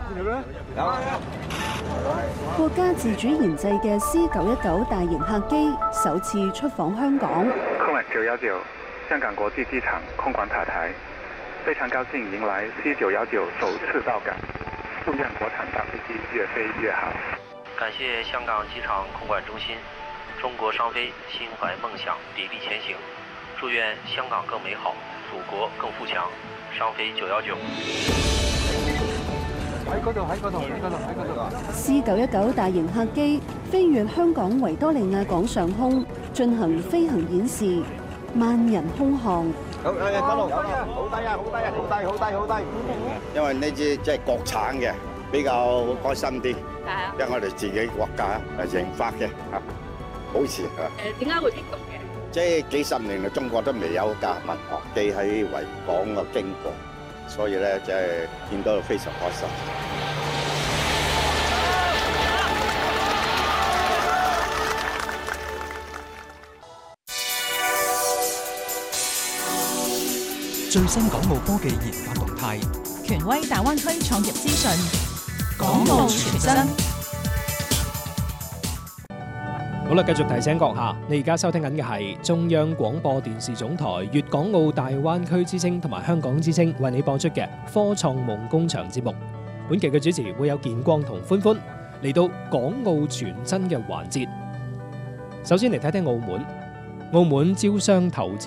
國家自主研製嘅 C919大型客機首次出訪香港。 空管919香港國際機場空管塔台，非常高興迎來 C919首次到港，祝願國產大飛機越飛越好。 感謝香港機場空管中心，中國商飛心懷夢想，砥礪前行。祝願香港更美好，祖國更富強。商飛919。 喺嗰度。 C919大型客機飛越香港維多利亞港上空，進行飛行演示，萬人空巷。 好低啊！因為呢支即係國產嘅，比較開心啲。因為我哋自己國家研發嘅嚇，保持嚇。 點解會激動嘅？ 即係幾十年嚟，中國都未有架民航機喺維港嘅經過，所以咧即係見到非常開心。 最新港澳科技研發動態， 權威大灣區創業資訊，港澳全真。 好啦，繼續提醒閣下，你而家收聽緊嘅係中央廣播電視總台粵港澳大灣區之聲同埋香港之聲為你播出嘅科創夢工場節目。本期嘅主持會有建光同歡歡，嚟到港澳全真嘅環節。首先嚟睇睇澳門招商投資